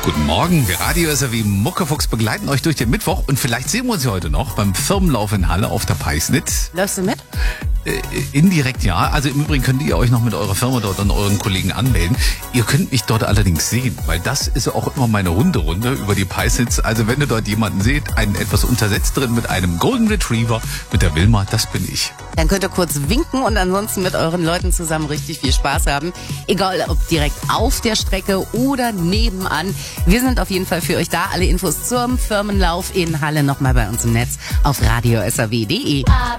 Guten Morgen, wir Radio SAW Muckefuchs begleiten euch durch den Mittwoch und vielleicht sehen wir uns ja heute noch beim Firmenlauf in Halle auf der Peisnitz. Läufst du mit? Indirekt ja. Also im Übrigen könnt ihr euch noch mit eurer Firma dort und euren Kollegen anmelden. Ihr könnt mich dort allerdings sehen, weil das ist auch immer meine Hunderunde über die Peisnitz. Also wenn ihr dort jemanden seht, einen etwas untersetzt drin mit einem Golden Retriever, mit der Wilma, das bin ich. Dann könnt ihr kurz winken und ansonsten mit euren Leuten zusammen richtig viel Spaß haben. Egal ob direkt auf der Strecke oder nebenan. Wir sind auf jeden Fall für euch da. Alle Infos zum Firmenlauf in Halle nochmal bei uns im Netz auf radiosaw.de.